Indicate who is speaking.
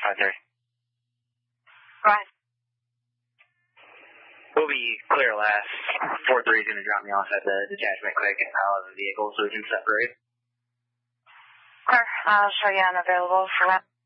Speaker 1: 530.
Speaker 2: Go ahead.
Speaker 1: We'll be clear last. 4-3 is going to drop me off at the detachment quick and out of the vehicle so we can separate.
Speaker 2: Clear. I'll show you unavailable for that.